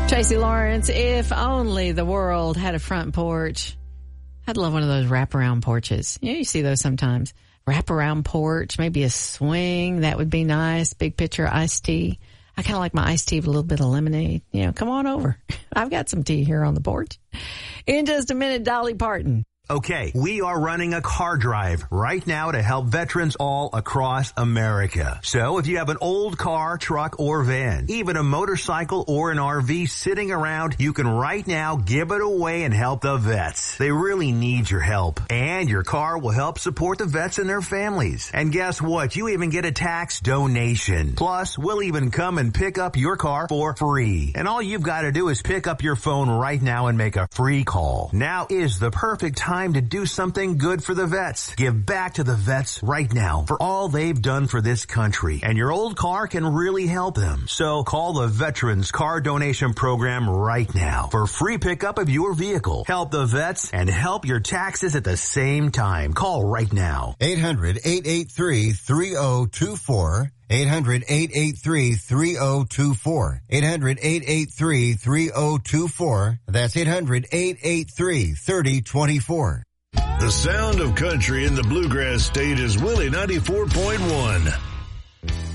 Tracy Lawrence, if only the world had a front porch. I'd love one of those wraparound porches. You see those sometimes. Wraparound porch, maybe a swing. That would be nice. Big pitcher iced tea. I kind of like my iced tea with a little bit of lemonade. Come on over. I've got some tea here on the porch. In just a minute, Dolly Parton. Okay, we are running a car drive right now to help veterans all across America. So if you have an old car, truck, or van, even a motorcycle or an RV sitting around, you can right now give it away and help the vets. They really need your help. And your car will help support the vets and their families. And guess what? You even get a tax donation. Plus, we'll even come and pick up your car for free. And all you've got to do is pick up your phone right now and make a free call. Now is the perfect time to do something good for the vets. Give back to the vets right now for all they've done for this country. And your old car can really help them. So call the Veterans Car Donation Program right now for free pickup of your vehicle. Help the vets and help your taxes at the same time. Call right now. 800-883-3024. 800-883-3024. 800-883-3024. That's 800-883-3024. The sound of country in the Bluegrass State is Willie 94.1.